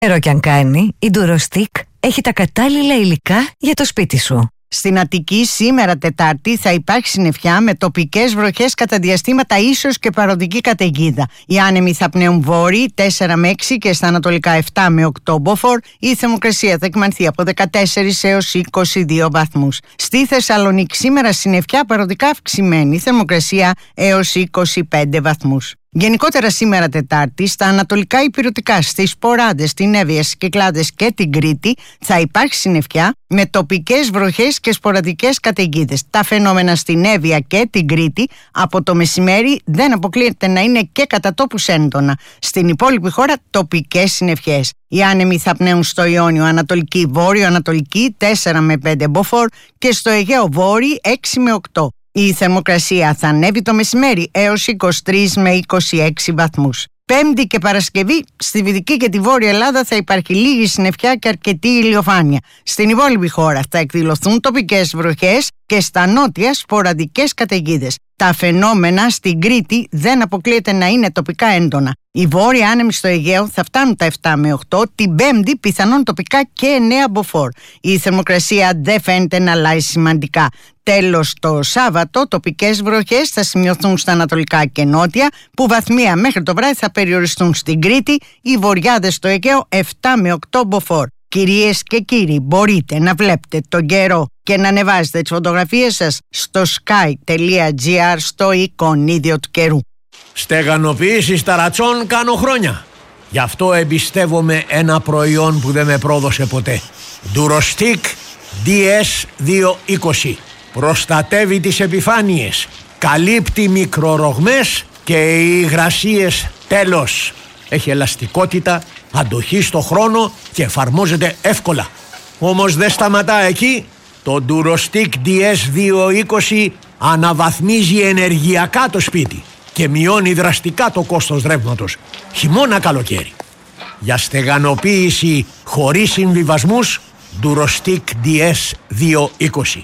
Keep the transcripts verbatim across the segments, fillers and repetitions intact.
Καιρό κι αν κάνει, η Durostick έχει τα κατάλληλα υλικά για το σπίτι σου. Στην Αττική σήμερα Τετάρτη θα υπάρχει συννεφιά με τοπικές βροχές κατά διαστήματα ίσως και παροδική καταιγίδα. Οι άνεμοι θα πνέουν βόρειοι τέσσερα με έξι και στα ανατολικά επτά με οκτώ μποφόρ. Η θερμοκρασία θα εκμανθεί από δεκατέσσερα έως είκοσι δύο βαθμούς. Στη Θεσσαλονίκη σήμερα συννεφιά παροδικά αυξημένη, θερμοκρασία έως είκοσι πέντε βαθμούς. Γενικότερα σήμερα Τετάρτη, στα ανατολικά ηπειρωτικά, στις Ποράντες, στην Εύβοια, στις Κυκλάδες και την Κρήτη θα υπάρχει συννεφιά με τοπικές βροχές και σποραδικές καταιγίδες. Τα φαινόμενα στην Εύβοια και την Κρήτη από το μεσημέρι δεν αποκλείεται να είναι και κατά τόπους έντονα. Στην υπόλοιπη χώρα τοπικές συννεφιές. Οι άνεμοι θα πνέουν στο Ιόνιο ανατολική, βόρειο-ανατολική τέσσερα με πέντε μποφόρ και στο Αιγαίο βόρειο έξι με οκτώ. Η θερμοκρασία θα ανέβει το μεσημέρι έως είκοσι τρεις με είκοσι έξι βαθμούς. Πέμπτη και Παρασκευή στη Δυτική και τη Βόρεια Ελλάδα θα υπάρχει λίγη συννεφιά και αρκετή ηλιοφάνεια. Στην υπόλοιπη χώρα θα εκδηλωθούν τοπικές βροχές και στα νότια σποραδικές καταιγίδες. Τα φαινόμενα στην Κρήτη δεν αποκλείεται να είναι τοπικά έντονα. Οι βόρειοι άνεμοι στο Αιγαίο θα φτάνουν τα επτά με οκτώ, την Πέμπτη πιθανόν τοπικά και εννέα μποφόρ. Η θερμοκρασία δεν φαίνεται να αλλάζει σημαντικά. Τέλος, το Σάββατο τοπικές βροχές θα σημειωθούν στα ανατολικά και νότια, που βαθμία μέχρι το βράδυ θα περιοριστούν στην Κρήτη, οι βορειάδες στο Αιγαίο επτά με οκτώ μποφόρ. Κυρίες και κύριοι, μπορείτε να βλέπετε τον καιρό και να ανεβάζετε τις φωτογραφίες σας στο sky τελεία gr στο εικονίδιο του καιρού. Στεγανοποίηση ταρατσών κάνω χρόνια. Γι' αυτό εμπιστεύομαι ένα προϊόν που δεν με πρόδωσε ποτέ. Durostick ντι ες διακόσια είκοσι. Προστατεύει τις επιφάνειες, καλύπτει μικρορογμές και οι υγρασίες τέλος. Έχει ελαστικότητα, αντοχή στο χρόνο και εφαρμόζεται εύκολα. Όμως δεν σταματά εκεί. Το Durostick ντι ες διακόσια είκοσι αναβαθμίζει ενεργειακά το σπίτι και μειώνει δραστικά το κόστος ρεύματος, χειμώνα καλοκαίρι. Για στεγανοποίηση χωρίς συμβιβασμούς, Durostick ντι ες διακόσια είκοσι.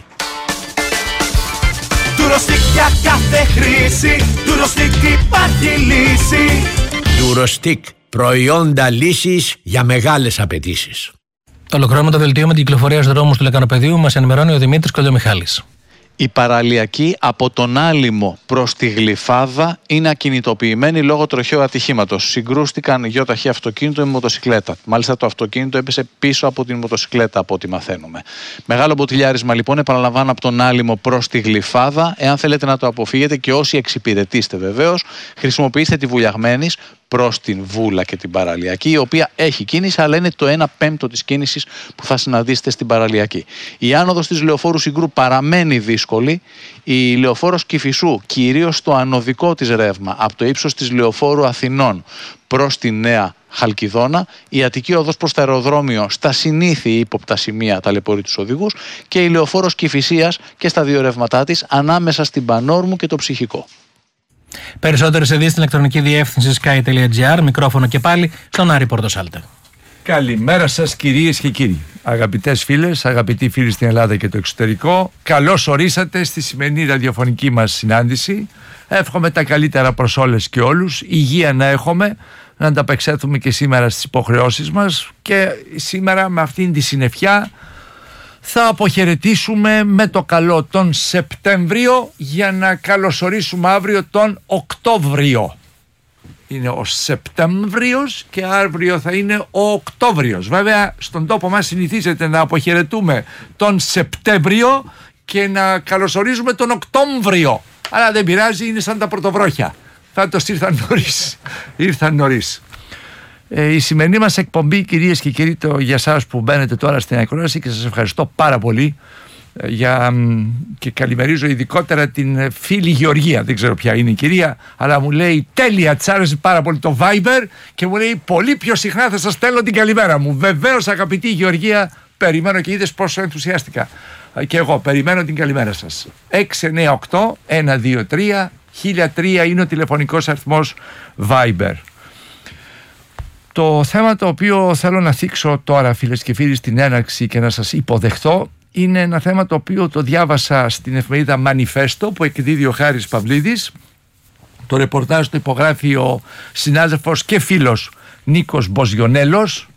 Durostick για κάθε χρήση, Durostick υπάρχει λύση. Durostick, προϊόντα λύσης για μεγάλες απαιτήσεις. Ολοκληρώνουμε το δελτίο με την κυκλοφορία στους δρόμους του Λεκανοπεδίου. Μας ενημερώνει ο Δημήτρης Κολιομιχάλης. Η παραλιακή από τον Άλυμο προς τη Γλυφάδα είναι ακινητοποιημένη λόγω τροχαίου ατυχήματος. Συγκρούστηκαν γιοταχή αυτοκίνητο με μοτοσικλέτα. Μάλιστα το αυτοκίνητο έπεσε πίσω από την μοτοσικλέτα, από ό,τι μαθαίνουμε. Μεγάλο μποτιλιάρισμα λοιπόν, επαναλαμβάνω, από τον Άλυμο προς τη Γλυφάδα. Εάν θέλετε να το αποφύγετε και όσοι εξυπηρετήσετε βεβαίως, χρησιμοποιήστε τη Βουλιαγμένης προς την Βούλα και την Παραλιακή, η οποία έχει κίνηση, αλλά είναι το ένα πέμπτο της κίνησης που θα συναντήσετε στην Παραλιακή. Η άνοδος της Λεωφόρου Συγκρού παραμένει δύσκολη. Η Λεωφόρος Κηφισού, κυρίως στο ανωδικό της ρεύμα, από το ύψος της Λεωφόρου Αθηνών προς τη Νέα Χαλκιδόνα, η Αττική οδός προς το αεροδρόμιο στα συνήθη ύποπτα σημεία ταλαιπωρεί τους οδηγούς και η Λεωφόρος Κηφισίας και στα δύο ρεύματά της ανάμεσα στην Πανόρμου και το Ψυχικό. Περισσότερες ειδήσεις στην ηλεκτρονική διεύθυνση sky τελεία gr. Μικρόφωνο και πάλι στον Άρη Πορτοσάλτε. Καλημέρα σας κυρίες και κύριοι. Αγαπητές φίλες, αγαπητοί φίλοι στην Ελλάδα και το εξωτερικό, καλώς ορίσατε στη σημερινή ραδιοφωνική μας συνάντηση. Εύχομαι τα καλύτερα προς όλες και όλους. Υγεία να έχουμε, να ανταπεξέλθουμε και σήμερα στις υποχρεώσεις μας και σήμερα με αυτήν τη συννεφιά θα αποχαιρετήσουμε με το καλό τον Σεπτέμβριο για να καλωσορίσουμε αύριο τον Οκτώβριο. Είναι ο Σεπτέμβριος και αύριο θα είναι ο Οκτώβριος. Βέβαια στον τόπο μας συνηθίζεται να αποχαιρετούμε τον Σεπτέμβριο και να καλωσορίζουμε τον Οκτώβριο. Αλλά δεν πειράζει, είναι σαν τα πρωτοβρόχια. Φέτος ήρθαν νωρίς. Ήρθαν νωρίς. Ε, η σημερινή μας εκπομπή, κυρίες και κύριοι, το, για εσάς που μπαίνετε τώρα στην ακρόαση, και σας ευχαριστώ πάρα πολύ ε, για, και καλημερίζω ειδικότερα την φίλη Γεωργία, δεν ξέρω ποια είναι η κυρία, αλλά μου λέει τέλεια, της άρεσε πάρα πολύ το Viber και μου λέει πολύ πιο συχνά θα σας στέλνω την καλημέρα μου. Βεβαίως αγαπητή Γεωργία, περιμένω, και είδες πόσο ενθουσιάστηκα και εγώ, περιμένω την καλημέρα σας. έξι εννιά οκτώ ένα δύο τρία χίλια τρία είναι ο τηλεφωνικός αριθμός Viber. Το θέμα το οποίο θέλω να θίξω τώρα, φίλες και φίλοι, στην έναρξη και να σας υποδεχτώ, είναι ένα θέμα το οποίο το διάβασα στην εφημερίδα Μανιφέστο που εκδίδει ο Χάρης Παυλίδης. Το ρεπορτάζ το υπογράφει ο συνάδελφος και φίλος Νίκος Μποζιονέλος.